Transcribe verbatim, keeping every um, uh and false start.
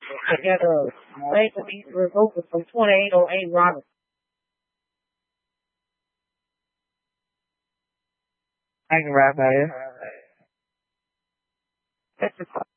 I got a thing to be revoked from twenty-eight oh eight Robert. I can rap about it. That's the